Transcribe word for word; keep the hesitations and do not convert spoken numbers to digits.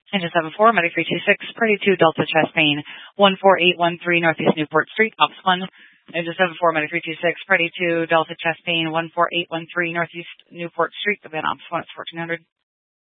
Engine seven four, Medic three two six, Party two, Delta chest pain, one four eight one three Northeast Newport Street, Ops one. Engine seven four, Medic three two six, Party two, Delta chest pain, one four eight one three Northeast Newport Street, then Ops one, it's fourteen hundred.